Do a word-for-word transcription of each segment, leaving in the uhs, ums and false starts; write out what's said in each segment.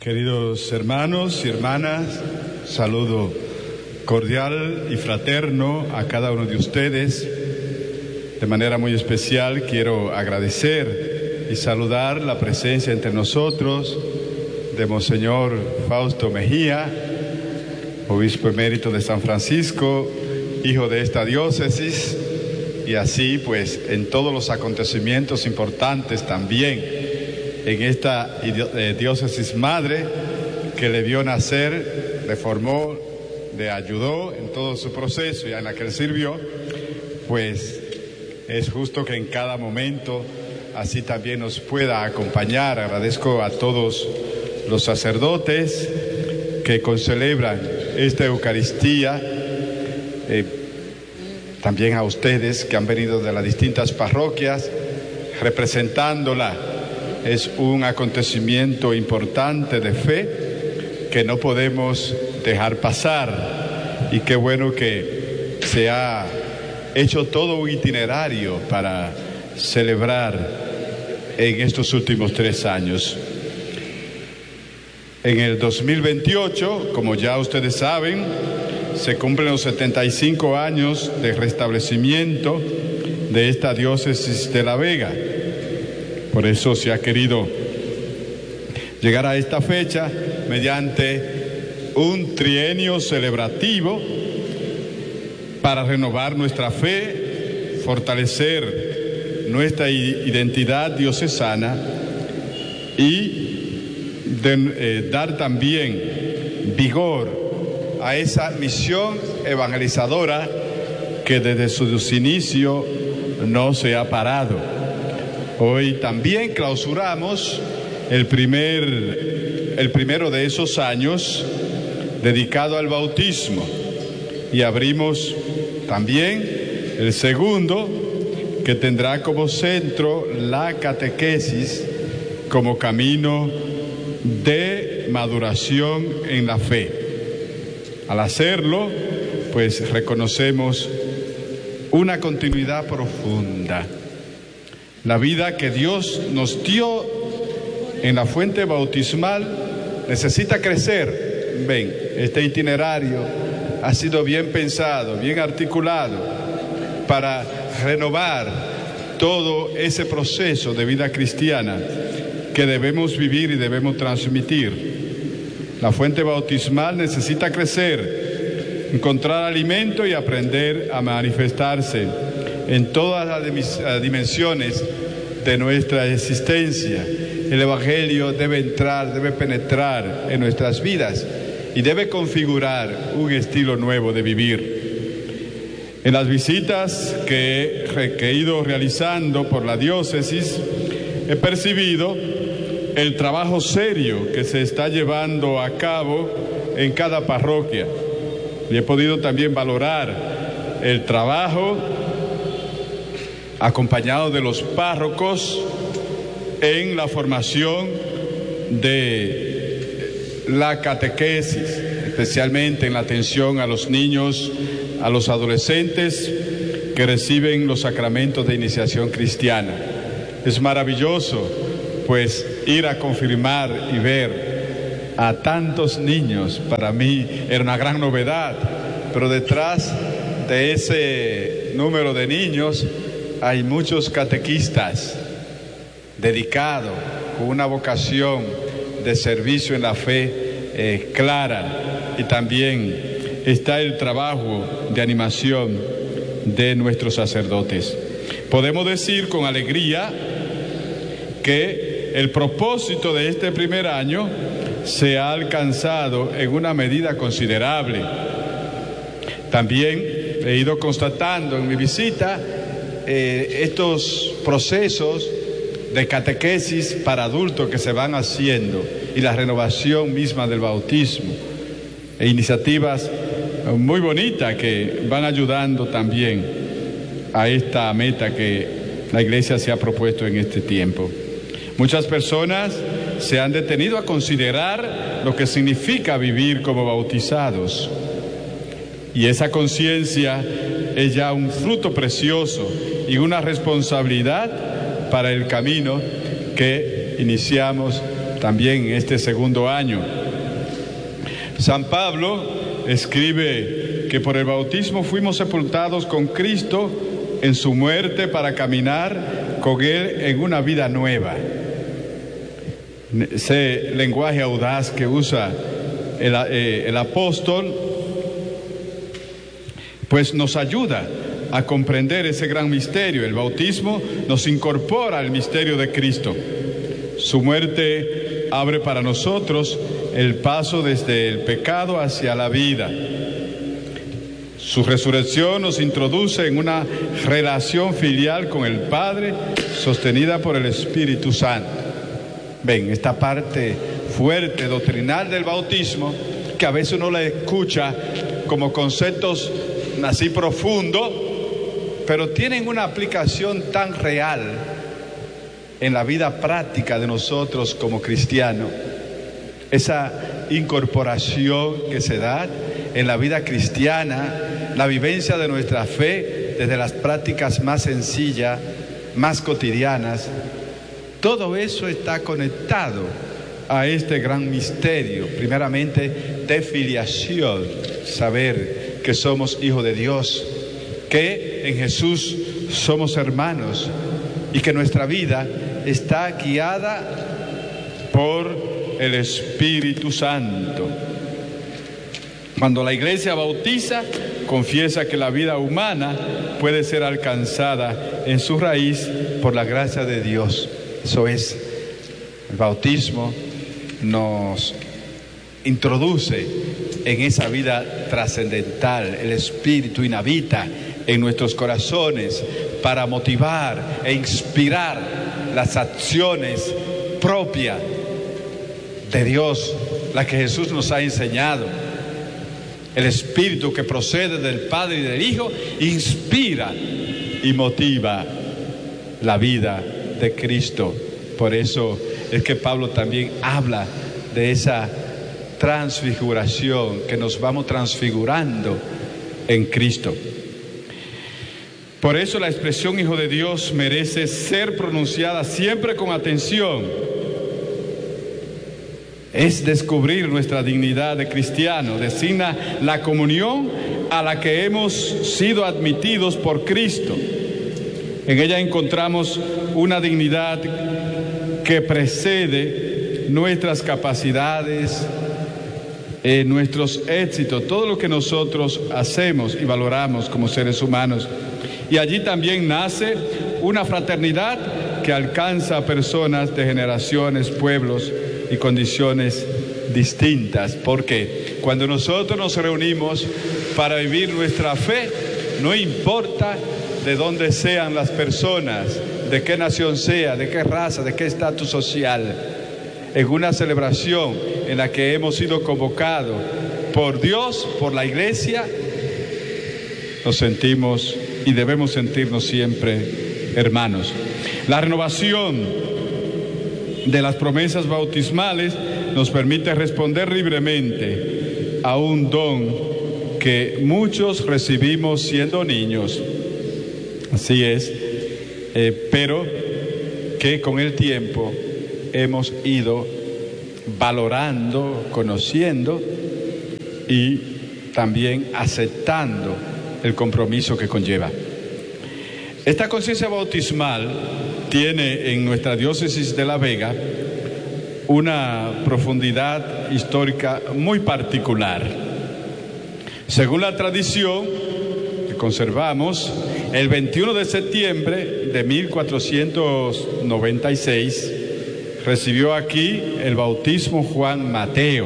Queridos hermanos y hermanas, saludo cordial y fraterno a cada uno de ustedes. De manera muy especial quiero agradecer y saludar la presencia entre nosotros de Monseñor Fausto Mejía, obispo emérito de San Francisco, hijo de esta diócesis, y así pues en todos los acontecimientos importantes también en esta diócesis madre que le vio nacer, le formó, le ayudó en todo su proceso y en la que él sirvió, pues es justo que en cada momento así también nos pueda acompañar. Agradezco a todos los sacerdotes que concelebran esta Eucaristía, eh, también a ustedes que han venido de las distintas parroquias representándola. Es un acontecimiento importante de fe que no podemos dejar pasar, y qué bueno que se ha hecho todo un itinerario para celebrar en estos últimos tres años. En el dos mil veintiocho, como ya ustedes saben, se cumplen los setenta y cinco años de restablecimiento de esta diócesis de La Vega. Por eso se ha querido llegar a esta fecha mediante un trienio celebrativo para renovar nuestra fe, fortalecer nuestra identidad diocesana y de, eh, dar también vigor a esa misión evangelizadora que desde sus inicios no se ha parado. Hoy también clausuramos el primer, el primero de esos años dedicado al bautismo, y abrimos también el segundo, que tendrá como centro la catequesis como camino de maduración en la fe. Al hacerlo, pues reconocemos una continuidad profunda. La vida que Dios nos dio en la fuente bautismal necesita crecer. Ven, este itinerario ha sido bien pensado, bien articulado para renovar todo ese proceso de vida cristiana que debemos vivir y debemos transmitir. La fuente bautismal necesita crecer, encontrar alimento y aprender a manifestarse en todas las dimensiones de nuestra existencia. El Evangelio debe entrar, debe penetrar en nuestras vidas y debe configurar un estilo nuevo de vivir. En las visitas que he ido realizando por la diócesis, he percibido el trabajo serio que se está llevando a cabo en cada parroquia, y he podido también valorar el trabajo acompañado de los párrocos en la formación de la catequesis, especialmente en la atención a los niños, a los adolescentes que reciben los sacramentos de iniciación cristiana. Es maravilloso, pues, ir a confirmar y ver a tantos niños. Para mí era una gran novedad, pero detrás de ese número de niños hay muchos catequistas dedicados, con una vocación de servicio en la fe eh, clara, y también está el trabajo de animación de nuestros sacerdotes. Podemos decir con alegría que el propósito de este primer año se ha alcanzado en una medida considerable. También he ido constatando en mi visita eh, estos procesos de catequesis para adultos que se van haciendo, y la renovación misma del bautismo, e iniciativas muy bonitas que van ayudando también a esta meta que la Iglesia se ha propuesto en este tiempo. Muchas personas se han detenido a considerar lo que significa vivir como bautizados, y esa conciencia es ya un fruto precioso y una responsabilidad para el camino que iniciamos también en este segundo año. San Pablo escribe que por el bautismo fuimos sepultados con Cristo en su muerte para caminar con Él en una vida nueva. Ese lenguaje audaz que usa el, eh, el apóstol, pues nos ayuda a comprender ese gran misterio. El bautismo nos incorpora al misterio de Cristo. Su muerte abre para nosotros el paso desde el pecado hacia la vida. Su resurrección nos introduce en una relación filial con el Padre, sostenida por el Espíritu Santo. Ven, esta parte fuerte, doctrinal del bautismo, que a veces uno la escucha como conceptos así profundos, pero tienen una aplicación tan real en la vida práctica de nosotros como cristianos. Esa incorporación que se da en la vida cristiana, la vivencia de nuestra fe desde las prácticas más sencillas, más cotidianas, todo eso está conectado a este gran misterio, primeramente de filiación, saber que somos hijos de Dios, que en Jesús somos hermanos y que nuestra vida está guiada por el Espíritu Santo. Cuando la Iglesia bautiza, confiesa que la vida humana puede ser alcanzada en su raíz por la gracia de Dios. Eso es, el bautismo nos introduce en esa vida trascendental. El Espíritu inhabita en nuestros corazones para motivar e inspirar las acciones propias de Dios, las que Jesús nos ha enseñado. El Espíritu que procede del Padre y del Hijo inspira y motiva la vida de Cristo. Por eso es que Pablo también habla de esa transfiguración, que nos vamos transfigurando en Cristo. Por eso la expresión Hijo de Dios merece ser pronunciada siempre con atención. Es descubrir nuestra dignidad de cristiano, designa la comunión a la que hemos sido admitidos por Cristo. En ella encontramos una dignidad que precede nuestras capacidades, eh, nuestros éxitos, todo lo que nosotros hacemos y valoramos como seres humanos. Y allí también nace una fraternidad que alcanza a personas de generaciones, pueblos y condiciones distintas, porque cuando nosotros nos reunimos para vivir nuestra fe, no importa de dónde sean las personas, de qué nación sea, de qué raza, de qué estatus social, en una celebración en la que hemos sido convocados por Dios, por la Iglesia, nos sentimos y debemos sentirnos siempre hermanos. La renovación de las promesas bautismales nos permite responder libremente a un don que muchos recibimos siendo niños. Así es, eh, pero que con el tiempo hemos ido valorando, conociendo y también aceptando el compromiso que conlleva. Esta conciencia bautismal tiene en nuestra diócesis de La Vega una profundidad histórica muy particular. Según la tradición que conservamos, el veintiuno de septiembre de mil cuatrocientos noventa y seis recibió aquí el bautismo Juan Mateo,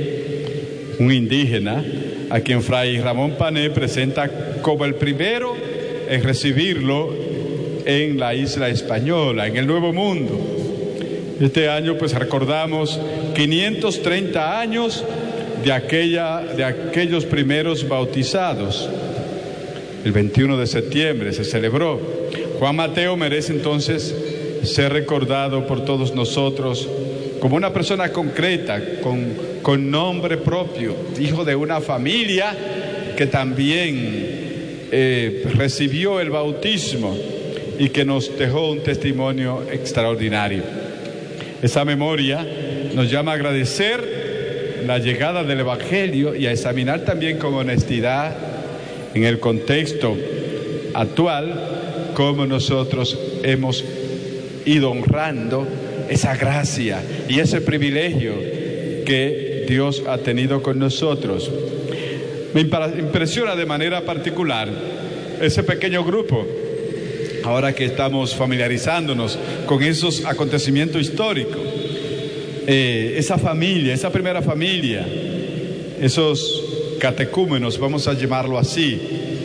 un indígena a quien Fray Ramón Pané presenta como el primero en recibirlo en la isla española, en el Nuevo Mundo. Este año pues recordamos quinientos treinta años de, aquella, de aquellos primeros bautizados. El veintiuno de septiembre se celebró. Juan Mateo merece entonces ser recordado por todos nosotros como una persona concreta, con, con nombre propio, hijo de una familia que también eh, recibió el bautismo y que nos dejó un testimonio extraordinario. Esa memoria nos llama a agradecer la llegada del Evangelio y a examinar también con honestidad en el contexto actual cómo nosotros hemos ido honrando esa gracia y ese privilegio que Dios ha tenido con nosotros. Me impresiona de manera particular ese pequeño grupo, ahora que estamos familiarizándonos con esos acontecimientos históricos, eh, esa familia, esa primera familia, esos catecúmenos, vamos a llamarlo así,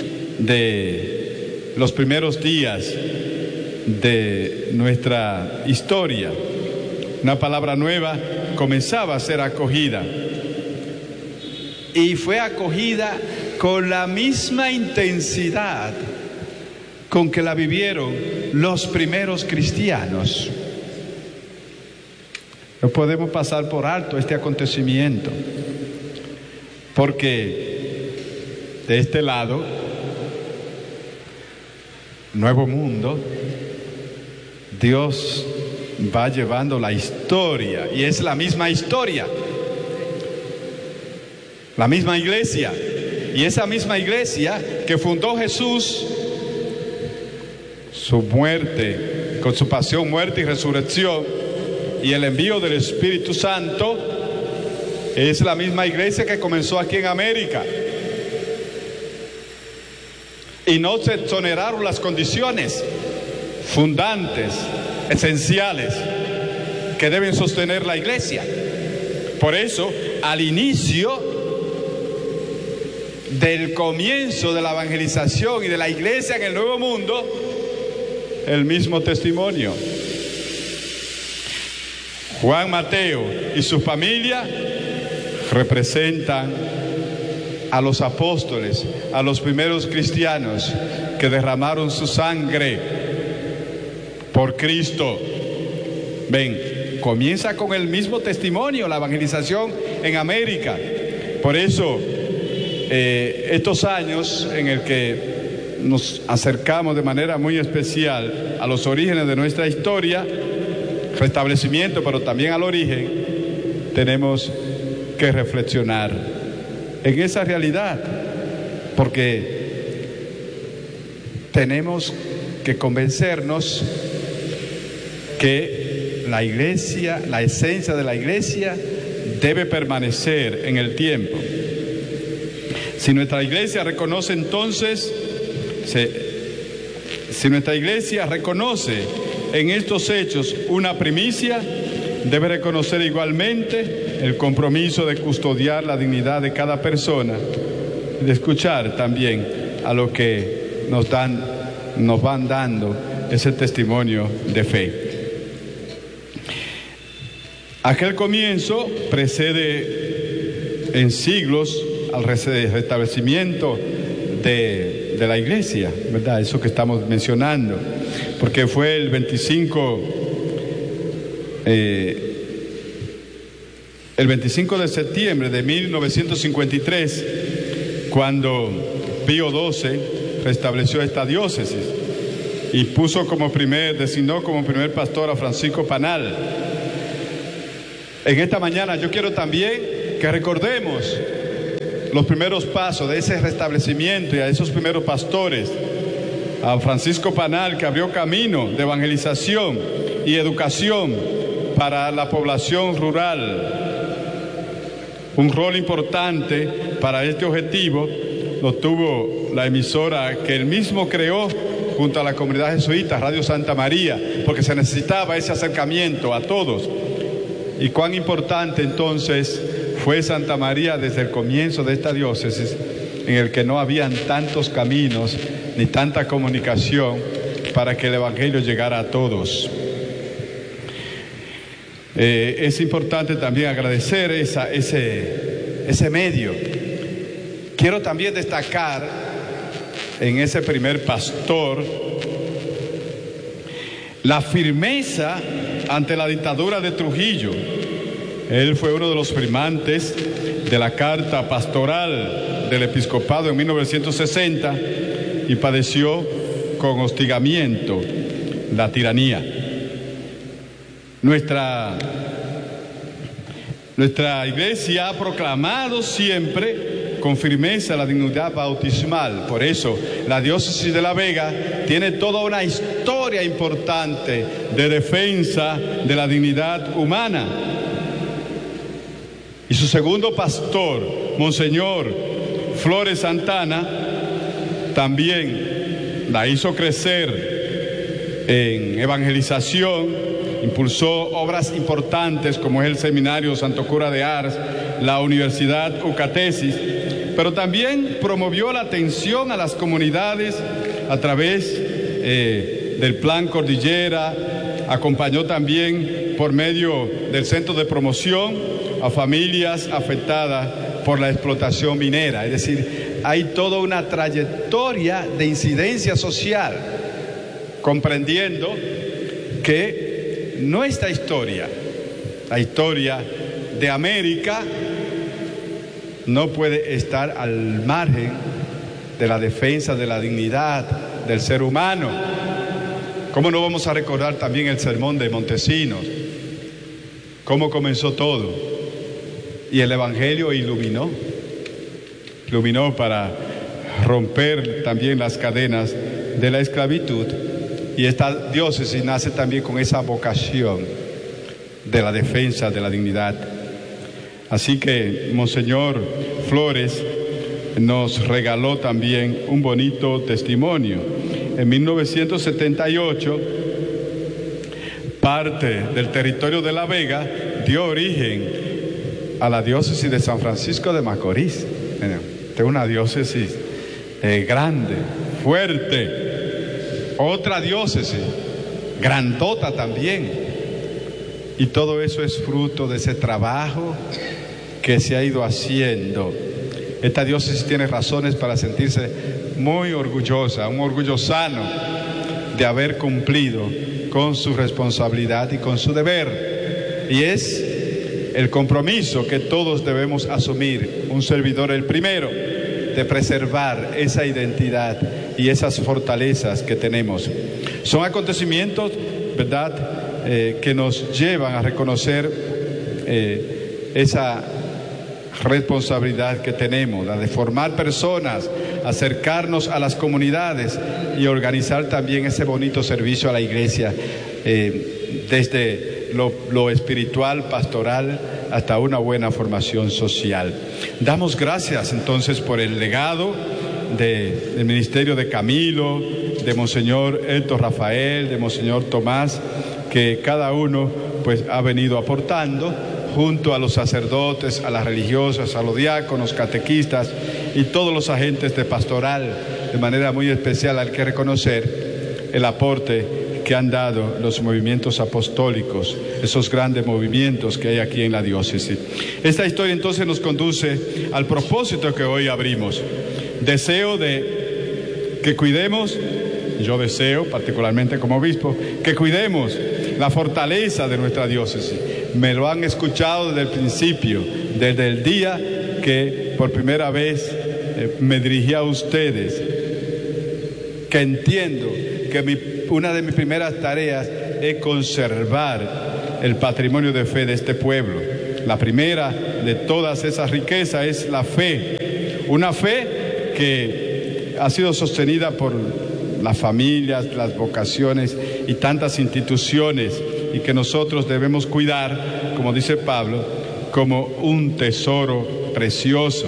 de los primeros días de nuestra historia. Una palabra nueva comenzaba a ser acogida, y fue acogida con la misma intensidad con que la vivieron los primeros cristianos. No podemos pasar por alto este acontecimiento, porque de este lado, Nuevo Mundo, Dios va llevando la historia, y es la misma historia, la misma iglesia, y esa misma iglesia que fundó Jesús, su muerte, con su pasión, muerte y resurrección, y el envío del Espíritu Santo, es la misma iglesia que comenzó aquí en América. Y no se exoneraron las condiciones fundantes, esenciales, que deben sostener la iglesia. Por eso, al inicio del comienzo de la evangelización y de la iglesia en el Nuevo Mundo, el mismo testimonio. Juan Mateo y su familia representan a los apóstoles, a los primeros cristianos que derramaron su sangre por Cristo. Ven, comienza con el mismo testimonio la evangelización en América. Por eso, eh, estos años en el que nos acercamos de manera muy especial a los orígenes de nuestra historia, restablecimiento, pero también al origen, tenemos que reflexionar en esa realidad, porque tenemos que convencernos que la iglesia, la esencia de la iglesia debe permanecer en el tiempo. Si nuestra iglesia reconoce entonces, se, si nuestra iglesia reconoce en estos hechos una primicia, debe reconocer igualmente el compromiso de custodiar la dignidad de cada persona, de escuchar también a lo que nos dan, nos van dando ese testimonio de fe. Aquel comienzo precede en siglos al restablecimiento de, de la iglesia, ¿verdad? Eso que estamos mencionando, porque fue el veinticinco, eh, el veinticinco de septiembre de mil novecientos cincuenta y tres, cuando Pío doce restableció esta diócesis y puso como primer, designó como primer pastor a Francisco Panal. En esta mañana yo quiero también que recordemos los primeros pasos de ese restablecimiento y a esos primeros pastores, a Francisco Panal, que abrió camino de evangelización y educación para la población rural. Un rol importante para este objetivo lo tuvo la emisora que él mismo creó junto a la comunidad jesuita, Radio Santa María, porque se necesitaba ese acercamiento a todos. Y cuán importante entonces fue Santa María desde el comienzo de esta diócesis, en el que no habían tantos caminos ni tanta comunicación para que el Evangelio llegara a todos. Eh, es importante también agradecer esa, ese, ese medio. Quiero también destacar en ese primer pastor la firmeza ante la dictadura de Trujillo. Él fue uno de los firmantes de la carta pastoral del episcopado en mil novecientos sesenta y padeció con hostigamiento la tiranía. Nuestra, nuestra iglesia ha proclamado siempre con firmeza la dignidad bautismal. Por eso, la diócesis de La Vega tiene toda una historia importante de defensa de la dignidad humana. Y su segundo pastor, Monseñor Flores Santana, también la hizo crecer en evangelización, impulsó obras importantes como es el Seminario Santo Cura de Ars, la Universidad Ucatesis, pero también promovió la atención a las comunidades a través eh, del Plan Cordillera, acompañó también por medio del Centro de Promoción a familias afectadas por la explotación minera. Es decir, hay toda una trayectoria de incidencia social, comprendiendo que nuestra historia, la historia de América, no puede estar al margen de la defensa de la dignidad del ser humano. ¿Cómo no vamos a recordar también el sermón de Montesinos? ¿Cómo comenzó todo? Y el Evangelio iluminó, iluminó para romper también las cadenas de la esclavitud. Y esta diócesis nace también con esa vocación de la defensa de la dignidad. Así que Monseñor Flores nos regaló también un bonito testimonio. En mil novecientos setenta y ocho, parte del territorio de La Vega dio origen a la diócesis de San Francisco de Macorís. Es una diócesis eh, grande, fuerte, otra diócesis, grandota también. Y todo eso es fruto de ese trabajo que se ha ido haciendo. Esta diócesis tiene razones para sentirse muy orgullosa, un orgullo sano de haber cumplido con su responsabilidad y con su deber. Y es el compromiso que todos debemos asumir, un servidor el primero, de preservar esa identidad y esas fortalezas que tenemos. Son acontecimientos, ¿verdad?, eh, que nos llevan a reconocer eh, esa responsabilidad que tenemos, la de formar personas, acercarnos a las comunidades y organizar también ese bonito servicio a la iglesia, eh, desde Lo, lo espiritual, pastoral, hasta una buena formación social. Damos gracias entonces por el legado de, del ministerio de Camilo, de Monseñor Héctor Rafael, de Monseñor Tomás, que cada uno pues ha venido aportando junto a los sacerdotes, a las religiosas, a los diáconos, catequistas y todos los agentes de pastoral. De manera muy especial hay que reconocer el aporte que han dado los movimientos apostólicos, esos grandes movimientos que hay aquí en la diócesis. Esta historia entonces nos conduce al propósito que hoy abrimos. Deseo de que cuidemos, yo deseo particularmente como obispo, que cuidemos la fortaleza de nuestra diócesis. Me lo han escuchado desde el principio, desde el día que por primera vez eh, me dirigí a ustedes, que entiendo que mi una de mis primeras tareas es conservar el patrimonio de fe de este pueblo. La primera de todas esas riquezas es la fe. Una fe que ha sido sostenida por las familias, las vocaciones y tantas instituciones, y que nosotros debemos cuidar, como dice Pablo, como un tesoro precioso.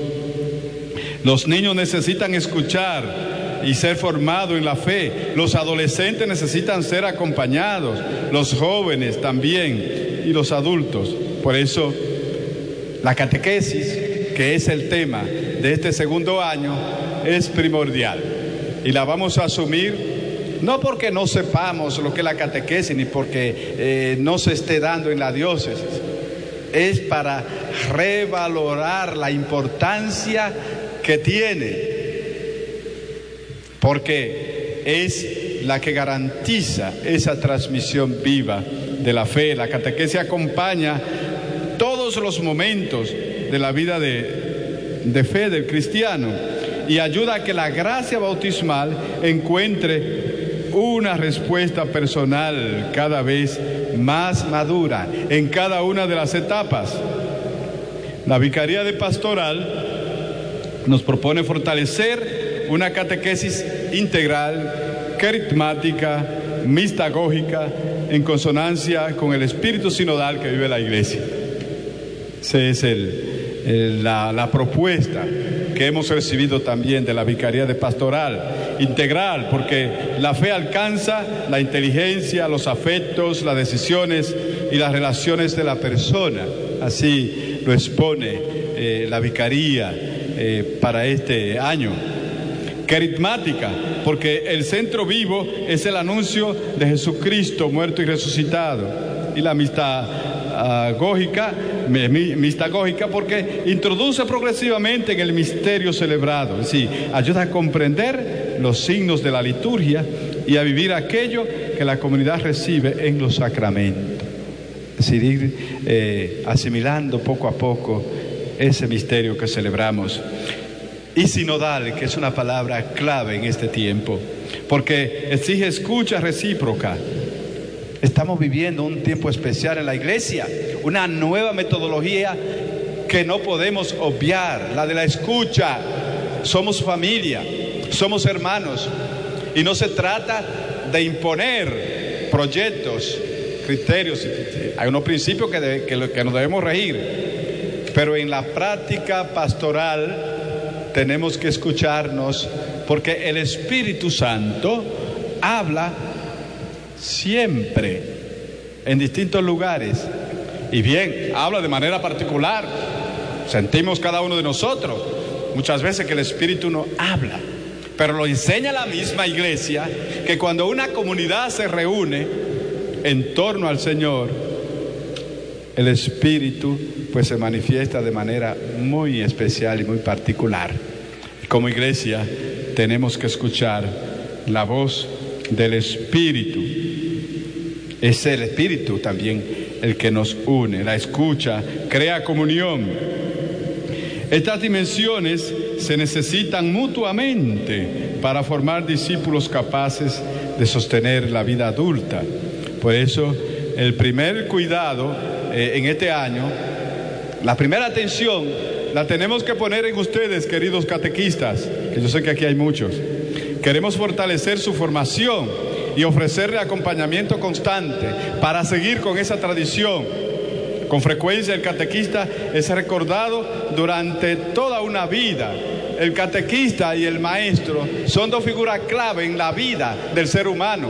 Los niños necesitan escuchar y ser formado en la fe. Los adolescentes necesitan ser acompañados, los jóvenes también y los adultos. Por eso la catequesis, que es el tema de este segundo año, es primordial y la vamos a asumir no porque no sepamos lo que es la catequesis ni porque eh, no se esté dando en la diócesis, es para revalorar la importancia que tiene, porque es la que garantiza esa transmisión viva de la fe. La catequesis acompaña todos los momentos de la vida de, de fe del cristiano y ayuda a que la gracia bautismal encuentre una respuesta personal cada vez más madura en cada una de las etapas. La Vicaría de Pastoral nos propone fortalecer una catequesis integral, carismática, mistagógica, en consonancia con el espíritu sinodal que vive la Iglesia. Esa es el, el, la, la propuesta que hemos recibido también de la Vicaría de Pastoral integral, porque la fe alcanza la inteligencia, los afectos, las decisiones y las relaciones de la persona. Así lo expone eh, la Vicaría eh, para este año. Carismática, porque el centro vivo es el anuncio de Jesucristo muerto y resucitado. Y la mistagógica, mistagógica porque introduce progresivamente en el misterio celebrado, es decir, ayuda a comprender los signos de la liturgia y a vivir aquello que la comunidad recibe en los sacramentos. Es decir, ir eh, asimilando poco a poco ese misterio que celebramos. Y sinodal, que es una palabra clave en este tiempo, porque exige escucha recíproca. Estamos viviendo un tiempo especial en la Iglesia, una nueva metodología que no podemos obviar, la de la escucha. Somos familia, somos hermanos, y no se trata de imponer proyectos, criterios. Hay unos principios que, de, que, que nos debemos regir, pero en la práctica pastoral tenemos que escucharnos, porque el Espíritu Santo habla siempre en distintos lugares, y bien, habla de manera particular. Sentimos cada uno de nosotros muchas veces que el Espíritu no habla, pero lo enseña la misma Iglesia, que cuando una comunidad se reúne en torno al Señor, el Espíritu pues se manifiesta de manera muy especial y muy particular. Como Iglesia tenemos que escuchar la voz del Espíritu. Es el Espíritu también el que nos une. La escucha crea comunión. Estas dimensiones se necesitan mutuamente para formar discípulos capaces de sostener la vida adulta. Por eso, el primer cuidado eh, en este año, la primera atención, la tenemos que poner en ustedes, queridos catequistas, que yo sé que aquí hay muchos. Queremos fortalecer su formación y ofrecerle acompañamiento constante para seguir con esa tradición. Con frecuencia el catequista es recordado durante toda una vida. El catequista y el maestro son dos figuras clave en la vida del ser humano.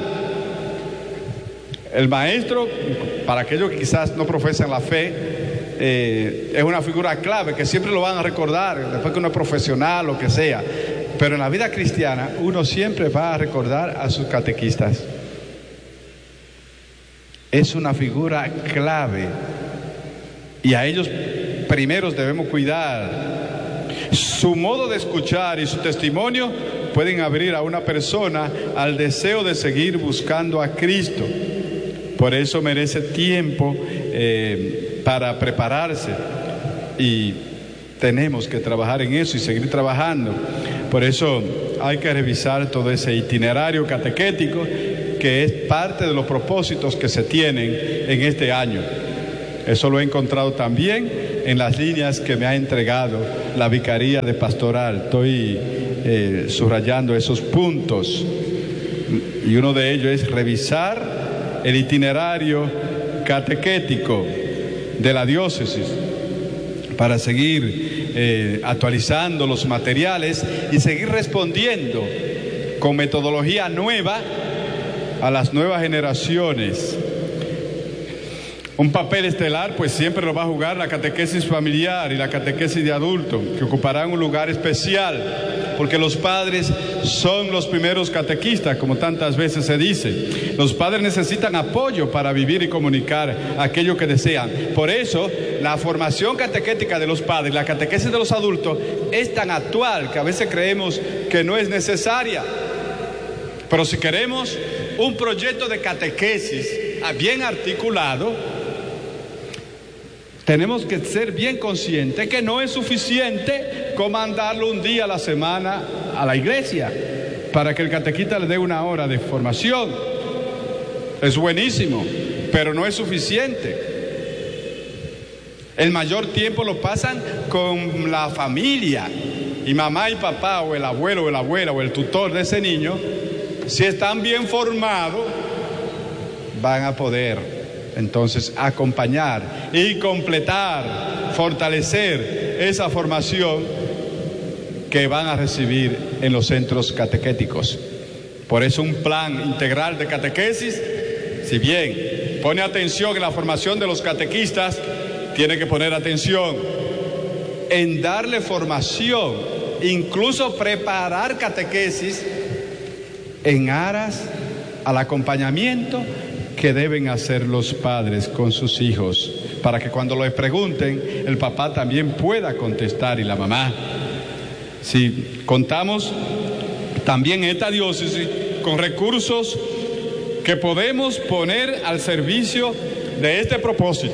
El maestro, para aquellos que quizás no profesan la fe, eh, es una figura clave que siempre lo van a recordar, después que uno es profesional, lo que sea. Pero en la vida cristiana uno siempre va a recordar a sus catequistas. Es una figura clave y a ellos primeros debemos cuidar. Su modo de escuchar y su testimonio pueden abrir a una persona al deseo de seguir buscando a Cristo. Por eso merece tiempo eh, para prepararse, y tenemos que trabajar en eso y seguir trabajando. Por eso hay que revisar todo ese itinerario catequético que es parte de los propósitos que se tienen en este año. Eso lo he encontrado también en las líneas que me ha entregado la Vicaría de Pastoral. Estoy eh, subrayando esos puntos, y uno de ellos es revisar el itinerario catequético de la diócesis para seguir eh, actualizando los materiales y seguir respondiendo con metodología nueva a las nuevas generaciones. Un papel estelar pues siempre lo va a jugar la catequesis familiar y la catequesis de adulto, que ocuparán un lugar especial, porque los padres son los primeros catequistas, como tantas veces se dice. Los padres necesitan apoyo para vivir y comunicar aquello que desean. Por eso, la formación catequética de los padres, la catequesis de los adultos, es tan actual que a veces creemos que no es necesaria. Pero si queremos un proyecto de catequesis bien articulado, tenemos que ser bien conscientes que no es suficiente con mandarlo un día a la semana a la iglesia. para que el catequista le dé una hora de formación. Es buenísimo, pero no es suficiente. El mayor tiempo lo pasan con la familia, y mamá y papá, o el abuelo o la abuela o el tutor de ese niño, si están bien formados, van a poder entonces acompañar y completar, fortalecer esa formación que van a recibir en los centros catequéticos. Por eso un plan integral de catequesis, si bien pone atención en la formación de los catequistas, tiene que poner atención en darle formación, incluso preparar catequesis en aras al acompañamiento que deben hacer los padres con sus hijos, para que cuando les pregunten, el papá también pueda contestar y la mamá. Si contamos también en esta diócesis con recursos que podemos poner al servicio de este propósito.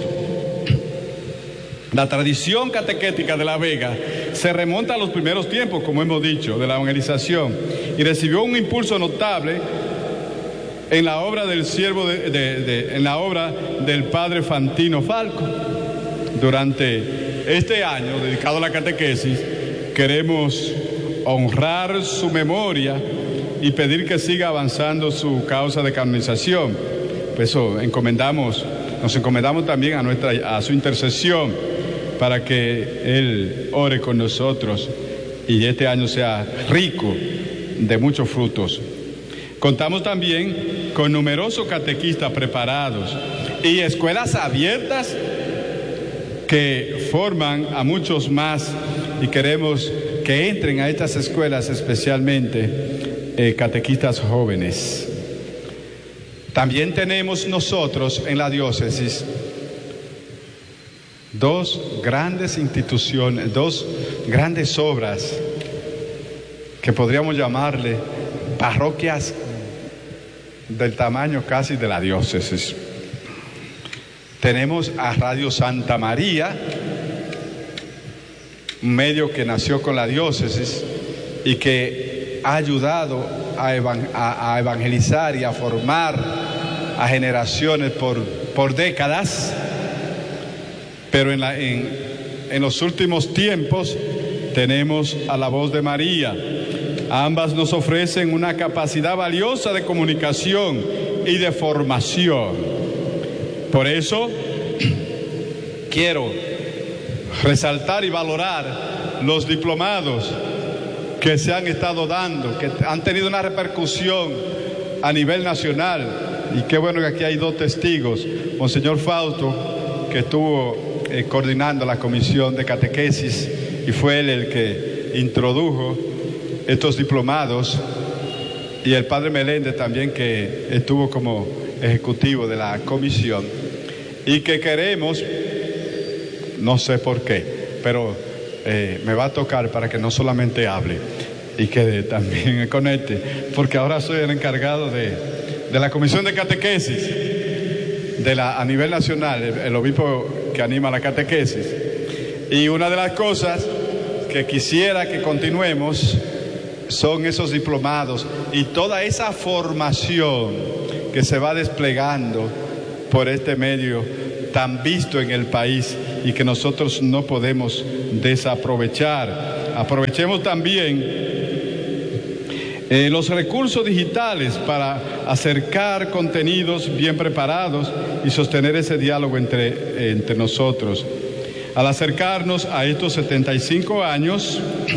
La tradición catequética de La Vega se remonta a los primeros tiempos, como hemos dicho, de la evangelización, y recibió un impulso notable en la obra del siervo de, de, de, en la obra del padre Fantino Falco. Durante este año dedicado a la catequesis, queremos honrar su memoria y pedir que siga avanzando su causa de canonización. Por eso encomendamos, nos encomendamos también a nuestra, a su intercesión, para que Él ore con nosotros y este año sea rico de muchos frutos. Contamos también con numerosos catequistas preparados y escuelas abiertas que forman a muchos más, y queremos que entren a estas escuelas especialmente eh, catequistas jóvenes. También tenemos nosotros en la diócesis dos grandes instituciones, dos grandes obras que podríamos llamarle parroquias del tamaño casi de la diócesis. Tenemos a Radio Santa María, un medio que nació con la diócesis y que ha ayudado a, evan- a, a evangelizar y a formar a generaciones por, por décadas. Pero en, la, en, en los últimos tiempos tenemos a La Voz de María. Ambas nos ofrecen una capacidad valiosa de comunicación y de formación. Por eso quiero resaltar y valorar los diplomados que se han estado dando, que han tenido una repercusión a nivel nacional. Y qué bueno que aquí hay dos testigos, Monseñor Fausto, que estuvo Eh, coordinando la comisión de catequesis, y fue él el que introdujo estos diplomados, y el padre Meléndez también, que estuvo como ejecutivo de la comisión, y que queremos, no sé por qué, pero eh, me va a tocar para que no solamente hable y que también me conecte, porque ahora soy el encargado de, de la comisión de catequesis de la, a nivel nacional, el, el obispo que anima la catequesis. Y una de las cosas que quisiera que continuemos son esos diplomados y toda esa formación que se va desplegando por este medio tan visto en el país y que nosotros no podemos desaprovechar. Aprovechemos también Eh, los recursos digitales para acercar contenidos bien preparados y sostener ese diálogo entre, eh, entre nosotros. Al acercarnos a estos setenta y cinco años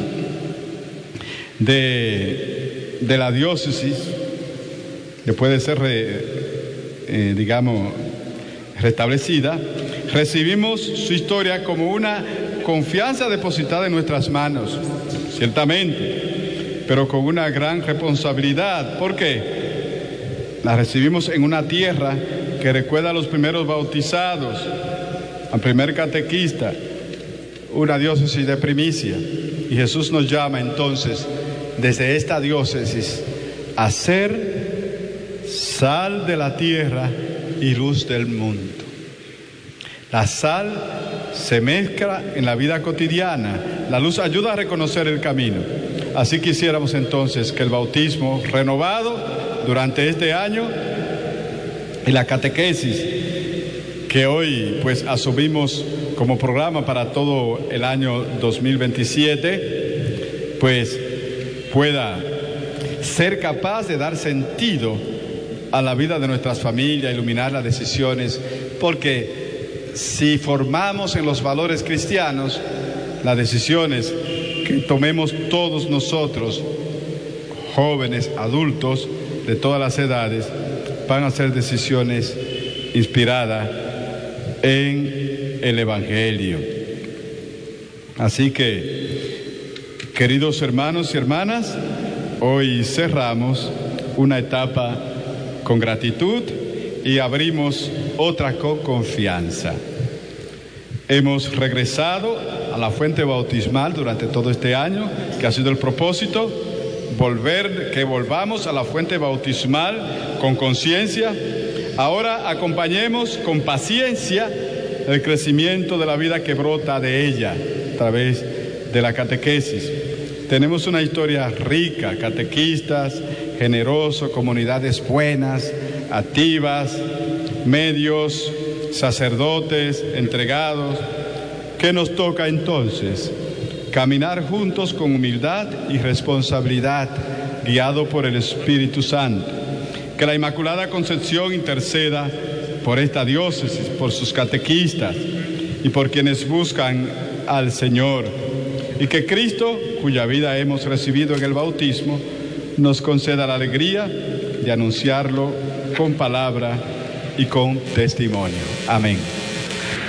de, de la diócesis, que puede ser, re, eh, digamos, restablecida, recibimos su historia como una confianza depositada en nuestras manos, ciertamente, pero con una gran responsabilidad. ¿Por qué? La recibimos en una tierra que recuerda a los primeros bautizados, al primer catequista, una diócesis de primicia. Y Jesús nos llama entonces, desde esta diócesis, a ser sal de la tierra y luz del mundo. La sal se mezcla en la vida cotidiana. La luz ayuda a reconocer el camino. Así quisiéramos entonces que el bautismo renovado durante este año y la catequesis que hoy pues asumimos como programa para todo el año dos mil veintisiete, pues pueda ser capaz de dar sentido a la vida de nuestras familias, iluminar las decisiones, porque si formamos en los valores cristianos, las decisiones que tomemos todos nosotros, jóvenes, adultos, de todas las edades, van a ser decisiones inspiradas en el Evangelio. Así que, queridos hermanos y hermanas, hoy cerramos una etapa con gratitud y abrimos otra con confianza. Hemos regresado a la fuente bautismal durante todo este año, que ha sido el propósito, volver, que volvamos a la fuente bautismal con conciencia. Ahora acompañemos con paciencia el crecimiento de la vida que brota de ella a través de la catequesis. Tenemos una historia rica, catequistas, generosos, comunidades buenas, activas, medios, sacerdotes, entregados. ¿Qué nos toca entonces? Caminar juntos con humildad y responsabilidad, guiado por el Espíritu Santo. Que la Inmaculada Concepción interceda por esta diócesis, por sus catequistas y por quienes buscan al Señor. Y que Cristo, cuya vida hemos recibido en el bautismo, nos conceda la alegría de anunciarlo con palabra y con testimonio. Amén.